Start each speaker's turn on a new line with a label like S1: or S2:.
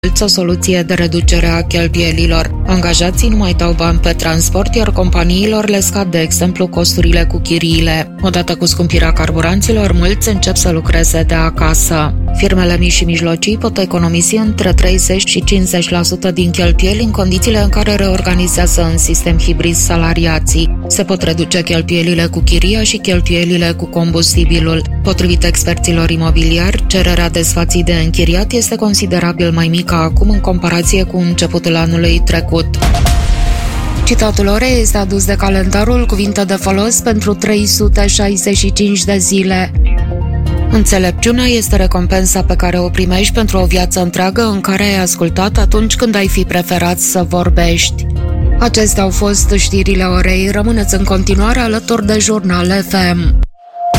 S1: o soluție de reducere a cheltuielilor. Angajații nu mai dau bani pe transport, iar companiilor le scad, de exemplu, costurile cu chiriile. Odată cu scumpirea carburanților, mulți încep să lucreze de acasă. Firmele mici și mijlocii pot economisi între 30 și 50% din cheltuieli în condițiile în care reorganizează în sistem hibrid salariații. Se pot reduce cheltuielile cu chiria și cheltuielile cu combustibilul. Potrivit experților imobiliari, cererea de spații de închiriat este considerabil mai mică acum în comparație cu începutul anului trecut. Citatul orei este adus de calendarul Cuvinte de folos pentru 365 de zile. Înțelepciunea este recompensa pe care o primești pentru o viață întreagă în care ai ascultat atunci când ai fi preferat să vorbești. Acestea au fost știrile orei. Rămâneți în continuare alături de Jurnal FM.